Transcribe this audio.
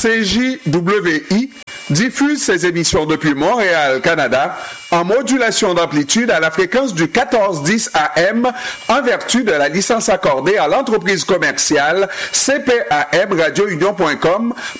CJWI diffuse ses émissions depuis Montréal, Canada, en modulation d'amplitude à la fréquence du 1410 AM en vertu de la licence accordée à l'entreprise commerciale CPAM Radio Union.com